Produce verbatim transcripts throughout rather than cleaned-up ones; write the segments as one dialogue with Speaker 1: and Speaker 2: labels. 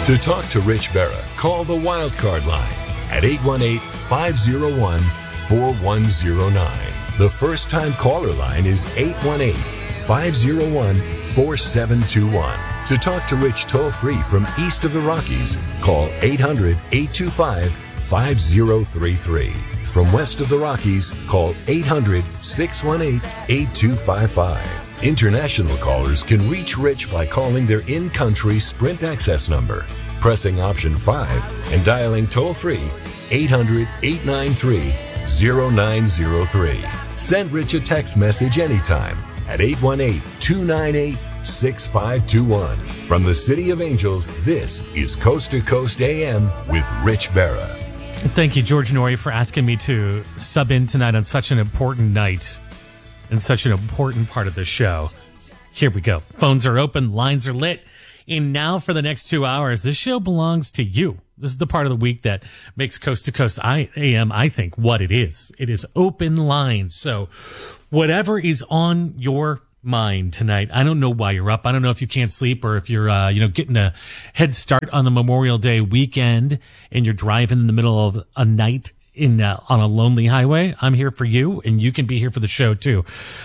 Speaker 1: To talk to Rich Berra, call the Wildcard line at eight one eight, five oh one, four one oh nine. The first-time caller line is eight one eight, five oh one, four seven two one. To talk to Rich toll-free from east of the Rockies, call eight hundred, eight two five, five oh three three. From west of the Rockies, call eight hundred, six one eight, eight two five five. International callers can reach Rich by calling their in-country Sprint access number, pressing option five, and dialing toll-free eight hundred, eight nine three, oh nine oh three. Send Rich a text message anytime at eight one eight, two nine eight, six five two one. From the City of Angels, this is Coast to Coast A M with Rich Berra.
Speaker 2: Thank you, George Norrie, for asking me to sub in tonight on such an important night and such an important part of the show. Here we go. Phones are open, lines are lit. And now for the next two hours, this show belongs to you. This is the part of the week that makes Coast to Coast A M, I think, what it is. It is open lines. So whatever is on your mind tonight, I don't know why you're up. I don't know if you can't sleep or if you're, uh, you know, getting a head start on the Memorial Day weekend and you're driving in the middle of a night in uh, on a lonely highway. I'm here for you, and you can be here for the show too.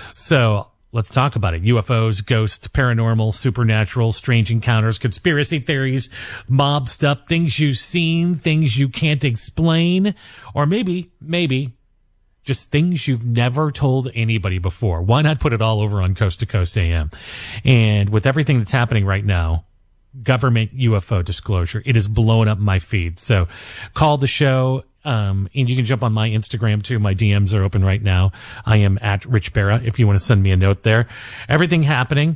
Speaker 2: So let's talk about it. U F Os, ghosts, paranormal, supernatural, strange encounters, conspiracy theories, mob stuff, things you've seen, things you can't explain, or maybe, maybe just things you've never told anybody before. Why not put it all over on Coast to Coast A M? And with everything that's happening right now, government U F O disclosure, it is blowing up my feed. So call the show. Um, and you can jump on my Instagram too. My D Ms are open right now. I am at Rich Berra if you want to send me a note there. Everything happening.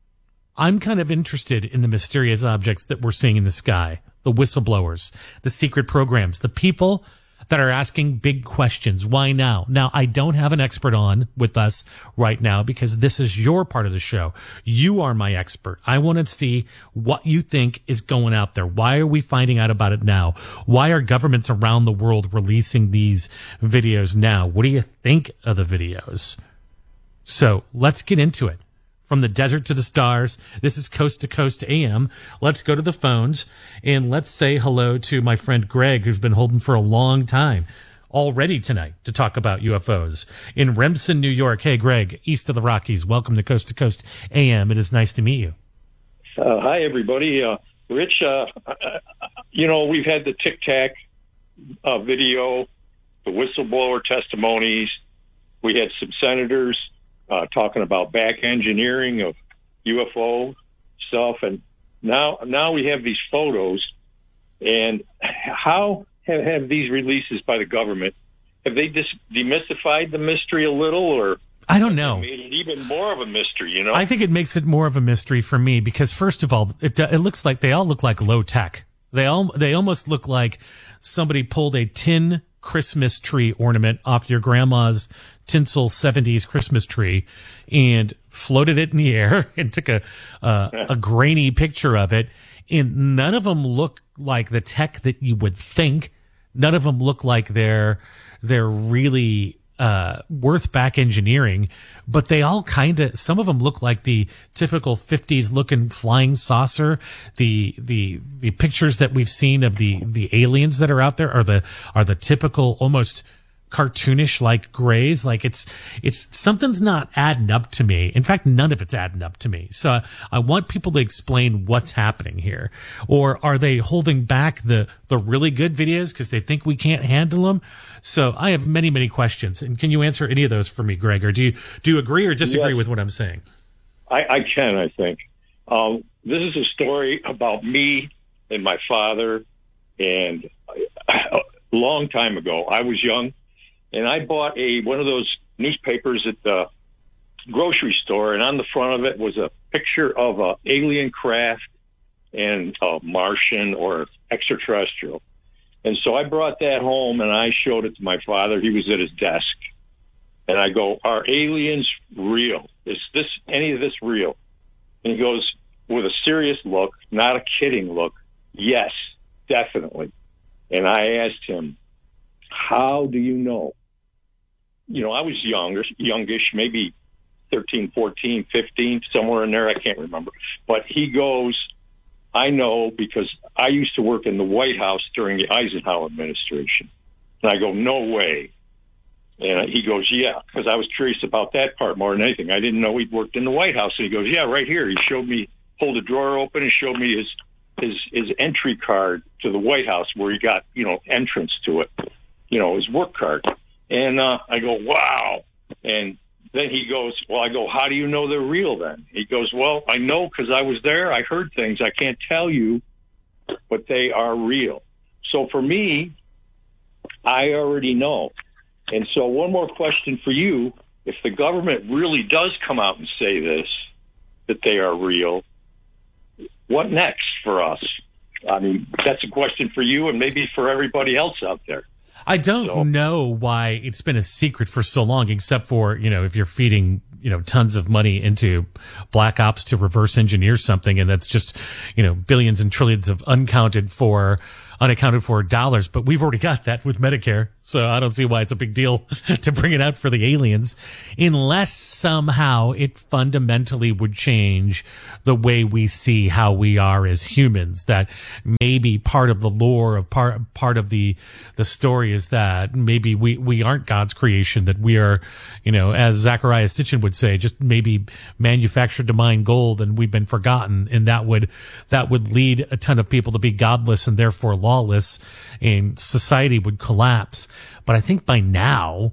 Speaker 2: I'm kind of interested in the mysterious objects that we're seeing in the sky, the whistleblowers, the secret programs, the people that are asking big questions. Why now? Now, I don't have an expert on with us right now because this is your part of the show. You are my expert. I want to see what you think is going out there. Why are we finding out about it now? Why are governments around the world releasing these videos now? What do you think of the videos? So let's get into it. From the desert to the stars, this is Coast to Coast A M. Let's go to the phones, and let's say hello to my friend Greg, who's been holding for a long time already tonight to talk about U F Os in Remsen, New York. Hey, Greg, east of the Rockies. Welcome to Coast to Coast A M. It is nice to meet you.
Speaker 3: Uh, hi, everybody. Uh, Rich, uh, you know, we've had the Tic Tac uh, video, the whistleblower testimonies. We had some senators Uh, talking about back engineering of U F O stuff, and now now we have these photos. And how have, have these releases by the government, have they just demystified the mystery a little, or
Speaker 2: I don't know,
Speaker 3: made it even more of a mystery? You know,
Speaker 2: I think it makes it more of a mystery for me because first of all, it it looks like they all look like low tech. They all they almost look like somebody pulled a tin Christmas tree ornament off your grandma's tinsel seventies Christmas tree and floated it in the air and took a uh, a grainy picture of it. And none of them look like the tech that you would think. None of them look like they're they're really uh worth back engineering, but they all kind of, some of them look like the typical fifties looking flying saucer. The the the pictures that we've seen of the the aliens that are out there are the are the typical almost cartoonish like grays. Like it's it's something's not adding up to me. In fact, none of it's adding up to me. So I want people to explain what's happening here. Or are they holding back the the really good videos because they think we can't handle them? So I have many many questions. And can you answer any of those for me, Greg? Or do you do you agree or disagree
Speaker 3: yes.
Speaker 2: with what I'm saying?
Speaker 3: I, I can. I think um, this is a story about me and my father. And a long time ago, I was young. And I bought a one of those newspapers at the grocery store, and on the front of it was a picture of a alien craft and a Martian or extraterrestrial. And so I brought that home, and I showed it to my father. He was at his desk. And I go, are aliens real? Is this any of this real? And he goes, with a serious look, not a kidding look, yes, definitely. And I asked him, how do you know? You know, I was younger, youngish, maybe thirteen, fourteen, fifteen, somewhere in there. I can't remember. But he goes, I know because I used to work in the White House during the Eisenhower administration. And I go, no way. And he goes, yeah, because I was curious about that part more than anything. I didn't know he'd worked in the White House. And he goes, yeah, right here. He showed me, pulled a drawer open and showed me his his his entry card to the White House where he got, you know, entrance to it, you know, his work card. And uh, I go, wow. And then he goes, well, I go, how do you know they're real then? He goes, well, I know because I was there. I heard things. I can't tell you, but they are real. So for me, I already know. And so one more question for you. If the government really does come out and say this, that they are real, what next for us? I mean, that's a question for you and maybe for everybody else out there.
Speaker 2: I don't
Speaker 3: so.
Speaker 2: know why it's been a secret for so long, except for, you know, if you're feeding, you know, tons of money into black ops to reverse engineer something, and that's just, you know, billions and trillions of uncounted for unaccounted for dollars. But we've already got that with Medicare, so I don't see why it's a big deal to bring it out for the aliens, unless somehow it fundamentally would change the way we see how we are as humans. That maybe part of the lore of part part of the the story is that maybe we we aren't God's creation, that we are, you know, as Zachariah Stitchin would say, just maybe manufactured to mine gold, and we've been forgotten, and that would that would lead a ton of people to be godless and therefore lawless, and society would collapse. But I think by now,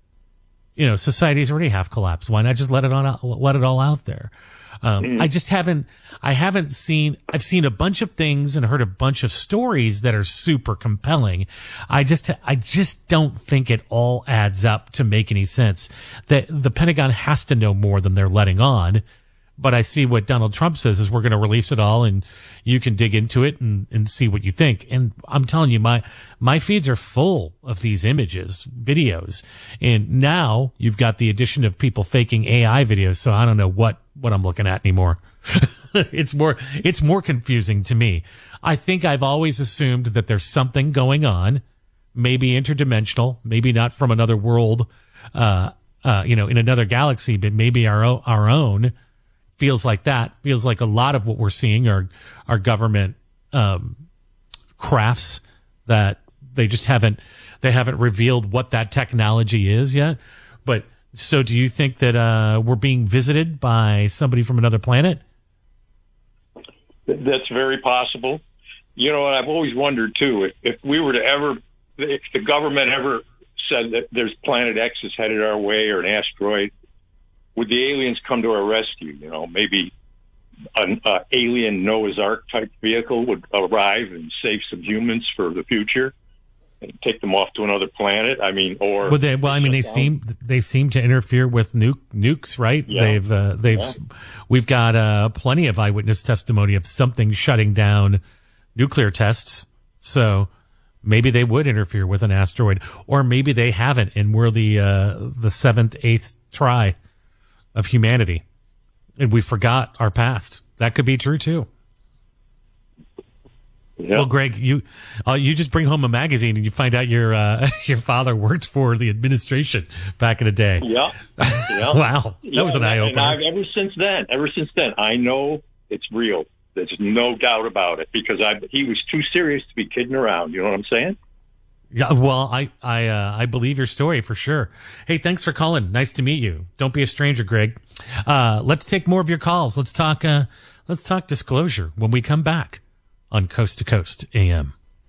Speaker 2: you know, society's already half collapsed. Why not just let it on out, let it all out there? Um, mm. I just haven't, I haven't seen, I've seen a bunch of things and heard a bunch of stories that are super compelling. I just, I just don't think it all adds up to make any sense. That the Pentagon has to know more than they're letting on. But I see what Donald Trump says is we're going to release it all and you can dig into it and, and see what you think. And I'm telling you, my, my feeds are full of these images, videos. And now you've got the addition of people faking A I videos. So I don't know what, what I'm looking at anymore. It's more, it's more confusing to me. I think I've always assumed that there's something going on, maybe interdimensional, maybe not from another world, uh, uh, you know, in another galaxy, but maybe our own, our own. Feels like that. Feels like a lot of what we're seeing are are government um, crafts that they just haven't they haven't revealed what that technology is yet. But so, do you think that uh, we're being visited by somebody from another planet?
Speaker 3: That's very possible. You know, and I've always wondered too, if, if we were to ever, if the government ever said that there's Planet X is headed our way or an asteroid, would the aliens come to our rescue? You know, maybe an uh, alien Noah's Ark type vehicle would arrive and save some humans for the future and take them off to another planet. I mean, or
Speaker 2: well, they, well I mean, they down. seem they seem to interfere with nuke, nukes, right?
Speaker 3: Yeah.
Speaker 2: They've uh, they've yeah. We've got uh, plenty of eyewitness testimony of something shutting down nuclear tests. So maybe they would interfere with an asteroid, or maybe they haven't, and we're the uh, the seventh, eighth try of humanity, and we forgot our past. That could be true too. Yeah. Well, Greg, you uh, you just bring home a magazine and you find out your uh, your father worked for the administration back in the day.
Speaker 3: Yeah, yeah.
Speaker 2: Wow, that
Speaker 3: yeah,
Speaker 2: was an eye opener.
Speaker 3: And I've, ever since then, ever since then, I know it's real. There's no doubt about it because I he was too serious to be kidding around. You know what I'm saying?
Speaker 2: Yeah, well, I I uh, I believe your story for sure. Hey, thanks for calling. Nice to meet you. Don't be a stranger, Greg. Uh, let's take more of your calls. Let's talk. Uh, let's talk disclosure when we come back on Coast to Coast A M.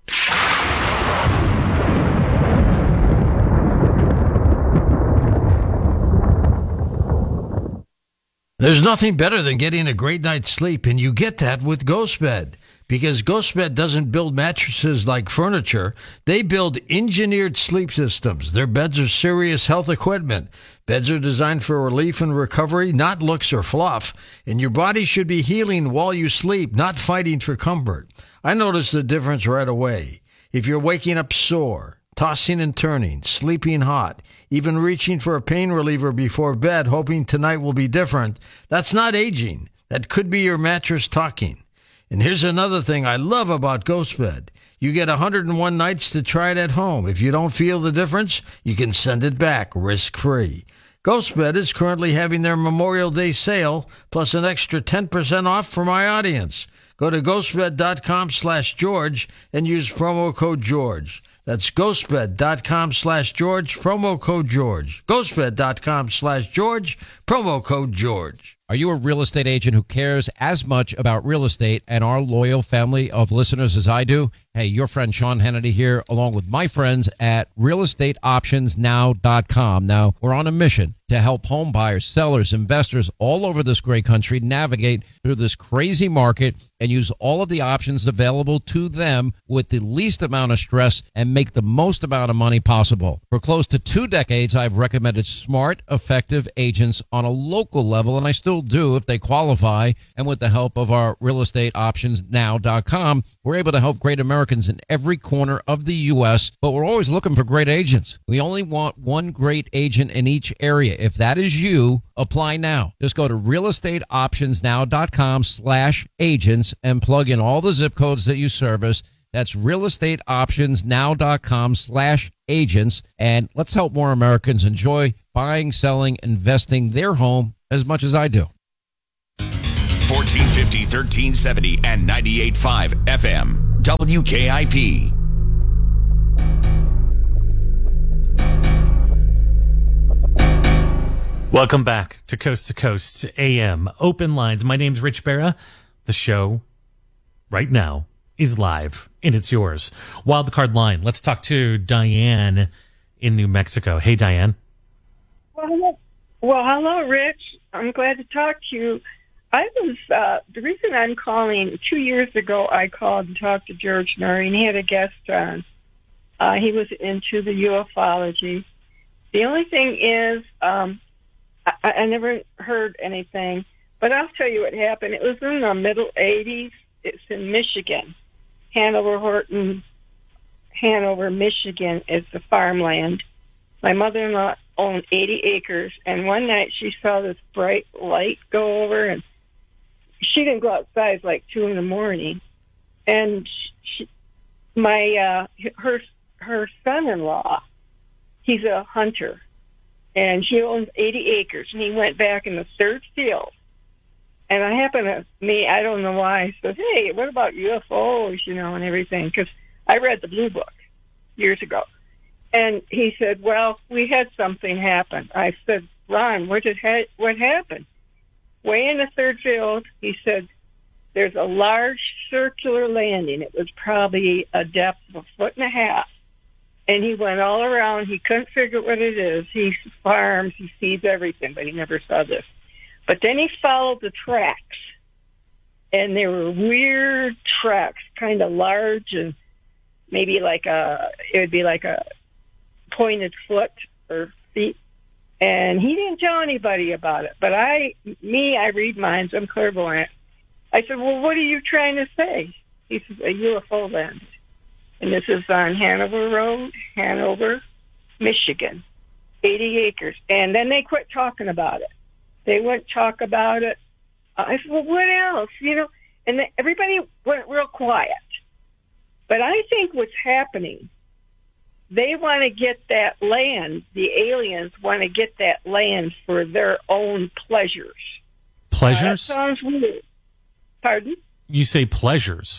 Speaker 4: There's nothing better than getting a great night's sleep, and you get that with GhostBed. Because GhostBed doesn't build mattresses like furniture. They build engineered sleep systems. Their beds are serious health equipment. Beds are designed for relief and recovery, not looks or fluff. And your body should be healing while you sleep, not fighting for comfort. I noticed the difference right away. If you're waking up sore, tossing and turning, sleeping hot, even reaching for a pain reliever before bed, hoping tonight will be different, that's not aging. That could be your mattress talking. And here's another thing I love about GhostBed. You get one hundred one nights to try it at home. If you don't feel the difference, you can send it back risk-free. GhostBed is currently having their Memorial Day sale, plus an extra ten percent off for my audience. Go to ghostbed.com slash George and use promo code George. That's ghostbed.com slash George, promo code George. ghostbed.com slash George, promo code George.
Speaker 5: Are you a real estate agent who cares as much about real estate and our loyal family of listeners as I do? Hey, your friend Sean Hannity here, along with my friends at real estate options now dot com. Now, we're on a mission to help home buyers, sellers, investors all over this great country navigate through this crazy market and use all of the options available to them with the least amount of stress and make the most amount of money possible. For close to two decades, I've recommended smart, effective agents on a local level, and I still do if they qualify. And with the help of our real estate options now dot com, we're able to help great Americans in every corner of the U S, but we're always looking for great agents. We only want one great agent in each area. If that is you, apply now. Just go to real estate options now dot com slash agents and plug in all the zip codes that you service. That's real estate options now dot com slash agents. And let's help more Americans enjoy buying, selling, investing their home as much as I do.
Speaker 6: fourteen fifty, thirteen seventy, and ninety-eight point five F M. W K I P.
Speaker 2: Welcome back to Coast to Coast A M Open Lines. My name's Rich Barra. The show right now is live, and it's yours. Wild Card Line. Let's talk to Diane in New Mexico. Hey, Diane.
Speaker 7: Well, hello. Well, hello, Rich. I'm glad to talk to you. I was, uh, the reason I'm calling, two years ago I called and talked to George Noory, and he had a guest on. Uh, he was into the ufology. The only thing is, um, I, I never heard anything, but I'll tell you what happened. It was in the middle eighties. It's in Michigan. Hanover Horton, Hanover, Michigan is the farmland. My mother-in-law owned eighty acres, and one night she saw this bright light go over, and she didn't go outside. It was like two in the morning, and she, my uh, her her son-in-law, he's a hunter, and he owns eighty acres, and he went back in the third field. And I happen to me, I don't know why, I said, hey, what about U F Os, you know, and everything, because I read the Blue Book years ago. And he said, well, we had something happen. I said, Ron, what did ha- what happened? Way in the third field, he said, there's a large circular landing. It was probably a depth of a foot and a half. And he went all around. He couldn't figure what it is. He farms, he sees everything, but he never saw this. But then he followed the tracks. And they were weird tracks, kind of large, and maybe like a, it would be like a pointed foot or feet. And he didn't tell anybody about it. But I, me, I read minds. I'm clairvoyant. I said, well, what are you trying to say? He says, a U F O landed. And this is on Hanover Road, Hanover, Michigan, eighty acres. And then they quit talking about it. They wouldn't talk about it. I said, well, what else? You know, and then everybody went real quiet. But I think what's happening, they want to get that land. The aliens want to get that land for their own pleasures.
Speaker 2: Pleasures?
Speaker 7: Uh, that sounds weird. Pardon?
Speaker 2: You say pleasures.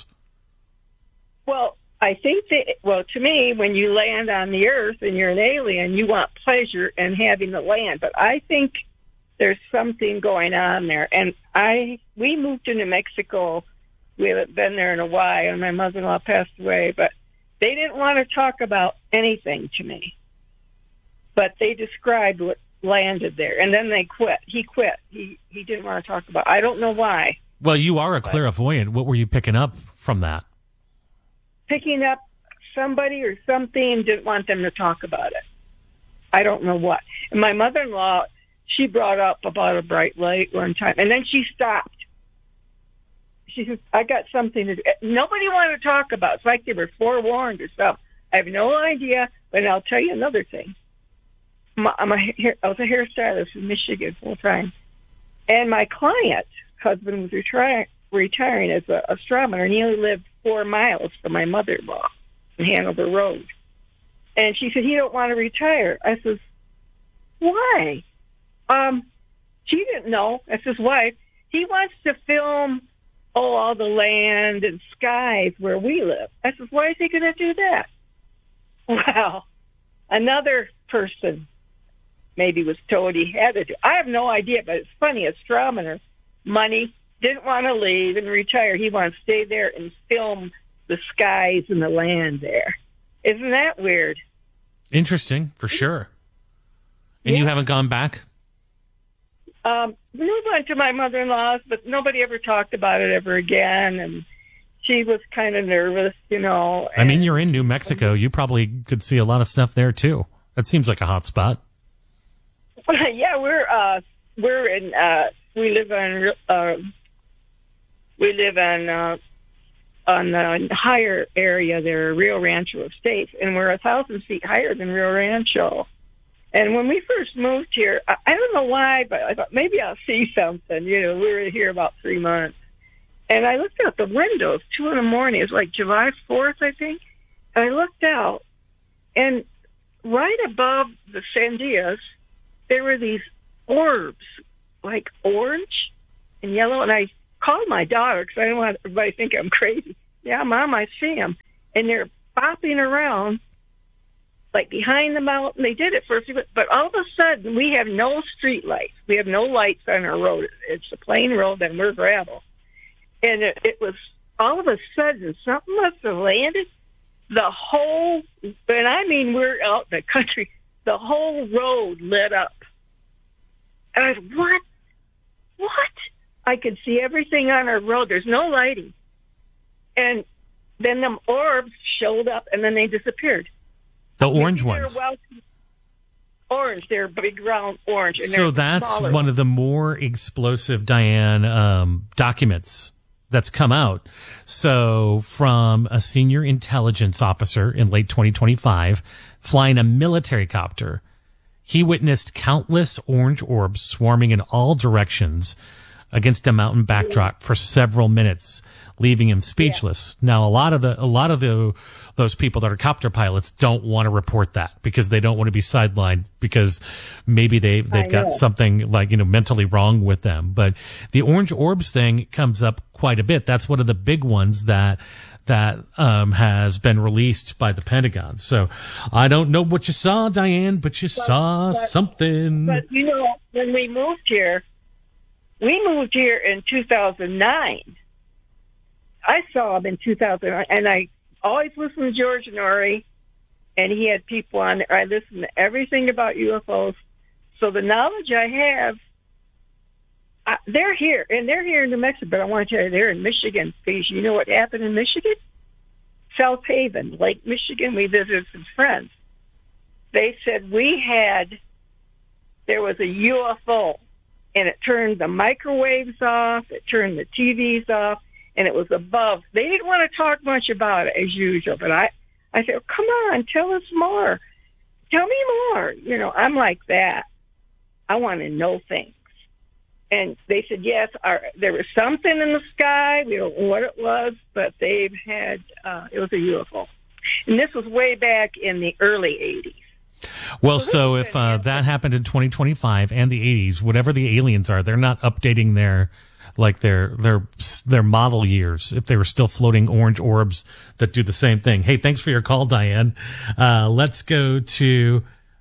Speaker 7: Well, I think that, well, to me, when you land on the earth and you're an alien, you want pleasure in having the land. But I think there's something going on there. And I, we moved to New Mexico. We haven't been there in a while, and my mother-in-law passed away, but they didn't want to talk about anything to me. But they described what landed there, and then they quit. He quit. He he didn't want to talk about it. I don't know why.
Speaker 2: Well, you are a clairvoyant. What were you picking up from that?
Speaker 7: Picking up somebody or something, didn't want them to talk about it. I don't know what. And my mother-in-law, she brought up about a bright light one time, and then she stopped. She said, I got something to do. Nobody wanted to talk about it. It's like they were forewarned or something. I have no idea, but I'll tell you another thing. My, I'm a, I was a hairstylist in Michigan full time, and my client husband was retire, retiring as an astronomer, and he only lived four miles from my mother-in-law in Hanover Road. And she said, he don't want to retire. I said, why? Um, she didn't know. That's his wife. He wants to film oh, all the land and skies where we live. I said, why is he going to do that? Well, another person maybe was told he had to do. I have no idea, but it's funny. Astronomer, money, didn't want to leave and retire. He wanted to stay there and film the skies and the land there. Isn't that weird?
Speaker 2: Interesting, for sure. And
Speaker 7: yeah.
Speaker 2: you haven't gone back?
Speaker 7: Um, we went to my mother-in-law's, but nobody ever talked about it ever again. And she was kind of nervous, you know.
Speaker 2: I mean, you're in New Mexico. You probably could see a lot of stuff there, too. That seems like a hot spot.
Speaker 7: Yeah, we're uh, we're in. Uh, we live on. Uh, we live on uh, on the higher area there, Rio Rancho Estates, and we're a thousand feet higher than Rio Rancho. And when we first moved here, I, I don't know why, but I thought maybe I'll see something. You know, we were here about three months, and I looked out the windows two in the morning. It was like July fourth, I think. And I looked out, and right above the Sandias, there were these orbs, like orange and yellow. And I called my daughter because I don't want everybody to think I'm crazy. Yeah, Mom, I see them. And they're bopping around, like behind the mountain. They did it for a few minutes. But all of a sudden, we have no street lights. We have no lights on our road. It's a plain road, and we're gravel. And it, it was all of a sudden, something must have landed. The whole, and I mean, we're out in the country, the whole road lit up. And I said, what? What? I could see everything on our road. There's no lighting. And then the orbs showed up, and then they disappeared.
Speaker 2: The orange
Speaker 7: Maybe
Speaker 2: ones.
Speaker 7: Well, orange. They're big, round orange. And
Speaker 2: So that's one
Speaker 7: ones.
Speaker 2: of the more explosive, Diane, um, documents that's come out. So from a senior intelligence officer in late twenty twenty-five flying a military copter, he witnessed countless orange orbs swarming in all directions against a mountain backdrop for several minutes, leaving him speechless. Yeah. Now, a lot of the, a lot of the, those people that are copter pilots don't want to report that because they don't want to be sidelined because maybe they, they've got something like, you know, mentally wrong with them. But the orange orbs thing comes up quite a bit. That's one of the big ones that, that, um, has been released by the Pentagon. So I don't know what you saw, Diane, but you but, saw
Speaker 7: but,
Speaker 2: something.
Speaker 7: But, you know, when we moved here, we moved here in two thousand nine. I saw him in two thousand nine, and I always listened to George Norrie, and he had people on there. I listened to everything about U F Os. So the knowledge I have, I, they're here, and they're here in New Mexico, but I want to tell you, they're in Michigan, because you know what happened in Michigan? South Haven, Lake Michigan, we visited some friends. They said we had, there was a U F O, and it turned the microwaves off, it turned the T Vs off, and it was above. They didn't want to talk much about it, as usual, but I, I said, oh, come on, tell us more. Tell me more. You know, I'm like that. I want to know things. And they said, yes, our, there was something in the sky. We don't know what it was, but they've had, uh, it was a U F O. And this was way back in the early eighties.
Speaker 2: Well, so if uh, that happened in twenty twenty-five and the eighties, whatever the aliens are, they're not updating their like their their their model years if they were still floating orange orbs that do the same thing. Hey, thanks for your call, Diane. Uh, let's go to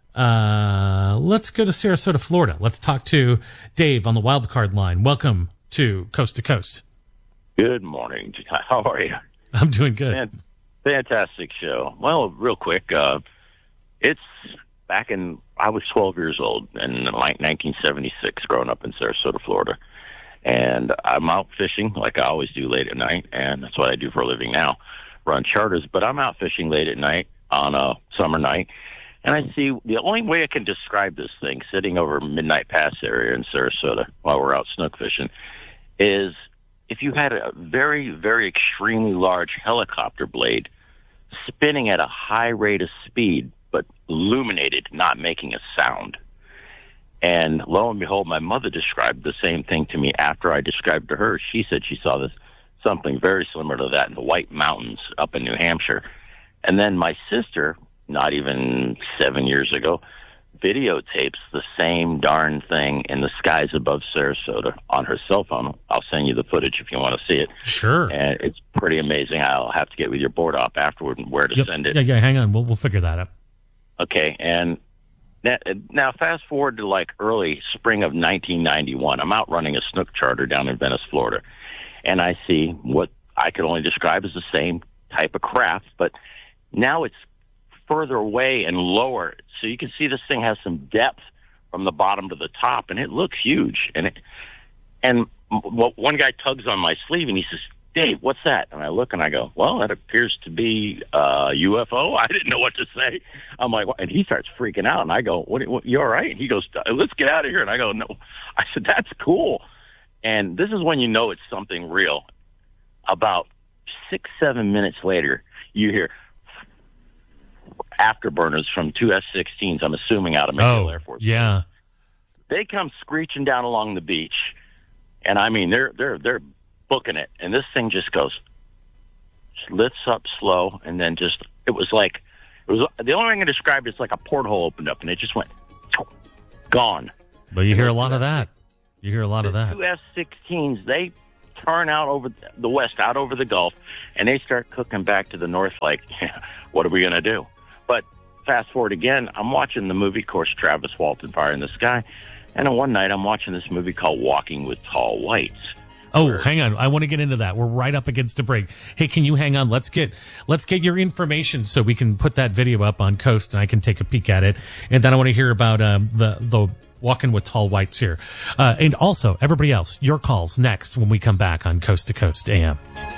Speaker 2: uh, let's go to Sarasota, Florida. Let's talk to Dave on the wild card line. Welcome to Coast to Coast.
Speaker 8: Good morning. How are you?
Speaker 2: I'm doing good.
Speaker 8: Fantastic show. Well, real quick, uh, it's back in, I was twelve years old in like nineteen seventy-six, growing up in Sarasota, Florida. And I'm out fishing like I always do late at night, and that's what I do for a living now, run charters. But I'm out fishing late at night on a summer night, and I see, the only way I can describe this thing, sitting over Midnight Pass area in Sarasota while we're out snook fishing, is if you had a very, very extremely large helicopter blade spinning at a high rate of speed, but illuminated, not making a sound. And lo and behold, my mother described the same thing to me after I described to her. She said she saw this something very similar to that in the White Mountains up in New Hampshire. And then my sister, not even seven years ago, videotapes the same darn thing in the skies above Sarasota on her cell phone. I'll send you the footage if you want to see it.
Speaker 2: Sure.
Speaker 8: And it's pretty amazing. I'll have to get with your board op afterward and where to
Speaker 2: yep.
Speaker 8: send it.
Speaker 2: Yeah, yeah, hang on. We'll, we'll figure that out.
Speaker 8: Okay, and now, now fast forward to like early spring of nineteen ninety-one. I'm out running a snook charter down in Venice, Florida, and I see what I could only describe as the same type of craft, but now it's further away and lower. So you can see this thing has some depth from the bottom to the top, and it looks huge. And it, and one guy tugs on my sleeve, and he says, "Dave, what's that?" And I look, and I go, "Well, that appears to be a U F O." I didn't know what to say. I'm like, and he starts freaking out, and I go, "What? what you all right?" And he goes, "Let's get out of here." And I go, "No." I said, "That's cool." And this is when you know it's something real. About six, seven minutes later, you hear afterburners from two F sixteens, I'm assuming out of McGill
Speaker 2: oh,
Speaker 8: Air Force.
Speaker 2: Yeah.
Speaker 8: They come screeching down along the beach, and I mean, they're they're they're booking it, and this thing just goes, just lifts up slow, and then just, it was like, it was, the only way I can describe it is like a porthole opened up, and it just went, gone.
Speaker 2: But you hear a lot of that. You hear a lot of
Speaker 8: The
Speaker 2: that.
Speaker 8: two F sixteens, they turn out over the west, out over the Gulf, and they start cooking back to the north like, what are we going to do? But fast forward again, I'm watching the movie, of course, Travis Walton, Fire in the Sky, and one night I'm watching this movie called Walking with Tall Whites.
Speaker 2: Oh, hang on. I want to get into that. We're right up against a break. Hey, can you hang on? Let's get let's get your information so we can put that video up on Coast and I can take a peek at it. And then I want to hear about um, the the Walking with Tall Whites here. Uh, and also, everybody else, your calls next when we come back on Coast to Coast A M.